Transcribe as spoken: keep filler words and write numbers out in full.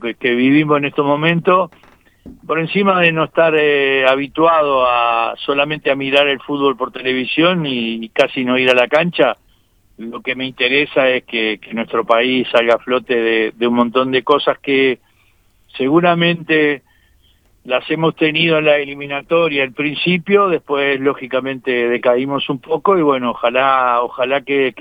que, que vivimos en estos momentos, por encima de no estar eh, habituado a solamente a mirar el fútbol por televisión y, y casi no ir a la cancha, lo que me interesa es que, que nuestro país salga a flote de, de un montón de cosas que seguramente las hemos tenido en la eliminatoria al principio, después lógicamente decaímos un poco y bueno, ojalá, ojalá que, que